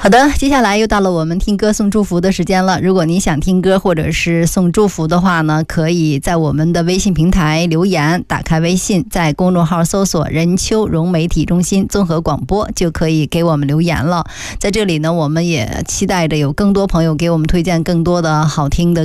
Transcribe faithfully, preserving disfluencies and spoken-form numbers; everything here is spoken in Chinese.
好的，接下来又到了我们听歌送祝福的时间了。如果你想听歌或者是送祝福的话呢，可以在我们的微信平台留言，打开微信，在公众号搜索任秋荣媒体中心综合广播，就可以给我们留言了。在这里呢，我们也期待着有更多朋友给我们推荐更多的好听的